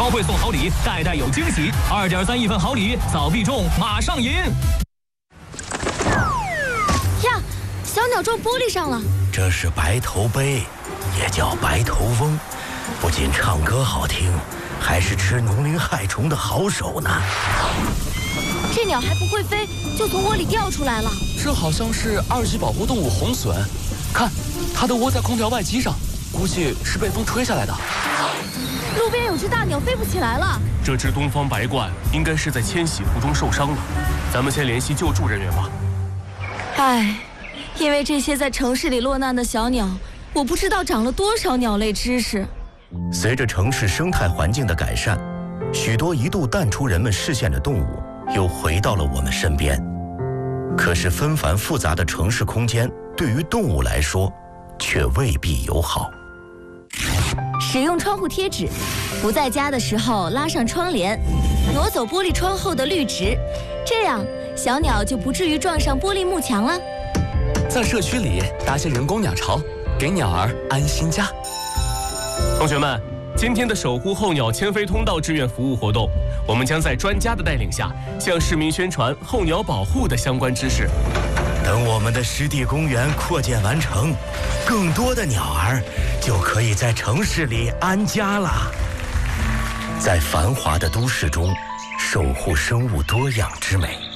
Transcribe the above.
超会送好礼，代代有惊喜。2.3亿份好礼，早必中，马上赢！ 呀，小鸟撞玻璃上了。 这是白头鹎，也叫白头翁，不仅唱歌好听，还是吃农林害虫的好手呢。 这鸟还不会飞，就从窝里掉出来了。 这好像是2级保护动物红隼，看，它的窝在空调外机上，估计是被风吹下来的。 路边有只大鸟飞不起来了。 这只东方白鹳应该是在迁徙途中受伤了，咱们先联系救助人员吧。 唉，因为这些在城市里落难的小鸟，我不知道长了多少鸟类知识。 随着城市生态环境的改善，许多一度淡出人们视线的动物又回到了我们身边。可是纷繁复杂的城市空间对于动物来说却未必友好。 使用窗户贴纸，不在家的时候拉上窗帘，挪走玻璃窗后的绿植，这样小鸟就不至于撞上玻璃幕墙了。 在社区里搭些人工鸟巢，给鸟儿安心家。 同学们，今天的守护候鸟迁飞通道志愿服务活动，我们将在专家的带领下，向市民宣传候鸟保护的相关知识。 等我们的湿地公园扩建完成，更多的鸟儿就可以在城市里安家了。在繁华的都市中，守护生物多样之美。